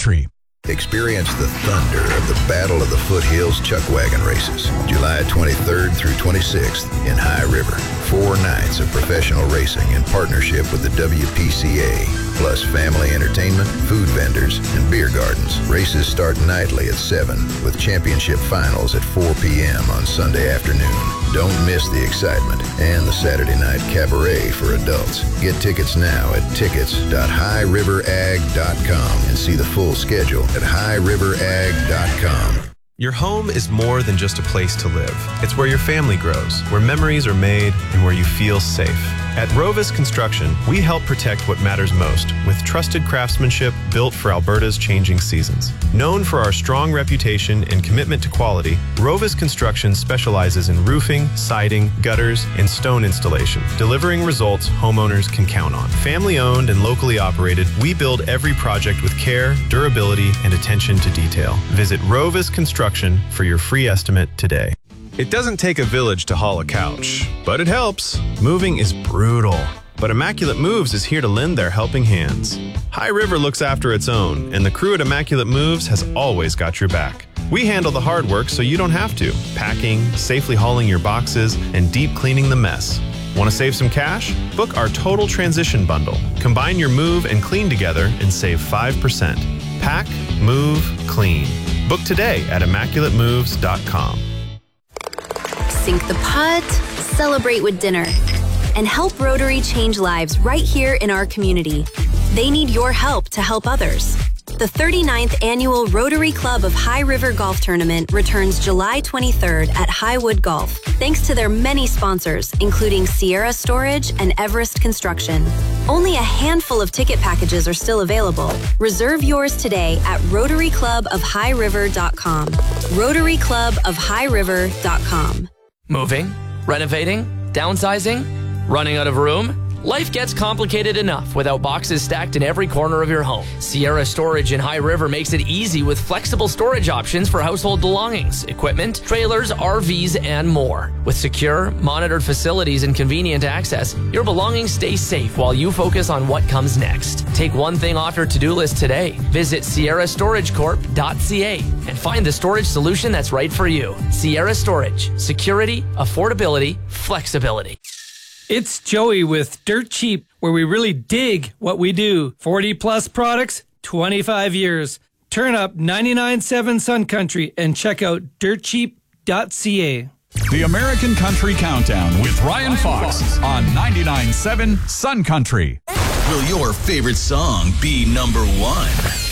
Country. Experience the thunder of the Battle of the Foothills Chuck Wagon Races, July 23rd through 26th in High River. 4 nights of professional racing in partnership with the WPCA, plus family entertainment, food vendors, and beer gardens. Races start nightly at 7, with championship finals at 4 p.m. on Sunday afternoon. Don't miss the excitement and the Saturday night cabaret for adults. Get tickets now at tickets.highriverag.com and see the full schedule at highriverag.com. Your home is more than just a place to live. It's where your family grows, where memories are made, and where you feel safe. At Rovis Construction, we help protect what matters most with trusted craftsmanship built for Alberta's changing seasons. Known for our strong reputation and commitment to quality, Rovis Construction specializes in roofing, siding, gutters, and stone installation, delivering results homeowners can count on. Family-owned and locally operated, we build every project with care, durability, and attention to detail. Visit Rovis Construction for your free estimate today. It doesn't take a village to haul a couch, but it helps. Moving is brutal, but Immaculate Moves is here to lend their helping hands. High River looks after its own, and the crew at Immaculate Moves has always got your back. We handle the hard work so you don't have to, packing, safely hauling your boxes, and deep cleaning the mess. Want to save some cash? Book our Total Transition Bundle. Combine your move and clean together and save 5%. Pack, move, clean. Book today at ImmaculateMoves.com. Sink the putt, celebrate with dinner, and help Rotary change lives right here in our community. They need your help to help others. The 39th Annual Rotary Club of High River Golf Tournament returns July 23rd at Highwood Golf, thanks to their many sponsors, including Sierra Storage and Everest Construction. Only a handful of ticket packages are still available. Reserve yours today at RotaryClubOfHighRiver.com. RotaryClubOfHighRiver.com. Moving, renovating, downsizing, running out of room? Life gets complicated enough without boxes stacked in every corner of your home. Sierra Storage in High River makes it easy with flexible storage options for household belongings, equipment, trailers, RVs, and more. With secure, monitored facilities and convenient access, your belongings stay safe while you focus on what comes next. Take one thing off your to-do list today. Visit sierrastoragecorp.ca and find the storage solution that's right for you. Sierra Storage. Security, affordability, flexibility. It's Joey with Dirt Cheap, where we really dig what we do. 40 plus products, 25 years. Turn up 99.7 Sun Country and check out dirtcheap.ca. The American Country Countdown with Ryan Fox on 99.7 Sun Country. Will your favorite song be number 1?